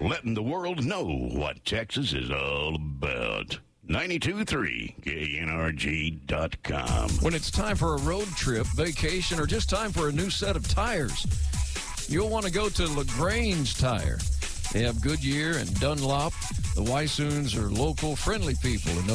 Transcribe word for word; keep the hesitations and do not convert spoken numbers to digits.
letting the world know what Texas is all about. ninety-two point three K N R G dot com. When it's time for a road trip, vacation, or just time for a new set of tires, you'll want to go to LaGrange Tire. They have Goodyear and Dunlop. The Weishuhns are local, friendly people, and